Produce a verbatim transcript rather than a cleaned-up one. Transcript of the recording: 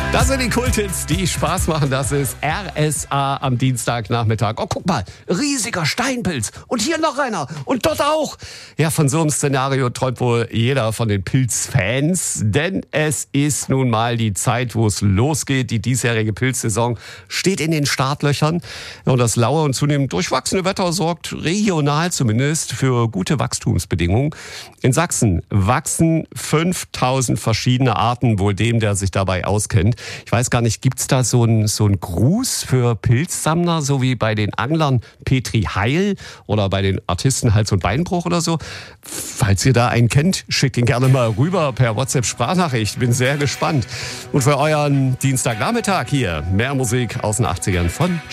Das sind die Kulthits, die Spaß machen. Das ist R S A am Dienstagnachmittag. Oh, guck mal, riesiger Steinpilz. Und hier noch einer. Und dort auch. Ja, von so einem Szenario träumt wohl jeder von den Pilzfans. Denn es ist nun mal die Zeit, wo es losgeht. Die diesjährige Pilzsaison steht in den Startlöchern. Und das laue und zunehmend durchwachsene Wetter sorgt regional zumindest für gute Wachstumsbedingungen. In Sachsen wachsen fünftausend verschiedene Arten, wohl dem, der sich dabei auskennt. Ich weiß gar nicht, gibt's da so einen so einen Gruß für Pilzsammler, so wie bei den Anglern Petri Heil oder bei den Artisten Hals- und Beinbruch oder so? Falls ihr da einen kennt, schickt ihn gerne mal rüber per WhatsApp-Sprachnachricht. Bin sehr gespannt. Und für euren Dienstagnachmittag hier mehr Musik aus den achtzigern von